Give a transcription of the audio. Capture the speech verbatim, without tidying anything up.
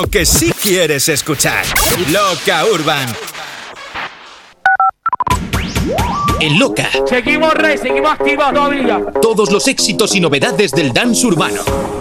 Lo que sí quieres escuchar. Loca Urban. En Loca. Seguimos, rey, seguimos activos todavía. Todos los éxitos y novedades del dance urbano.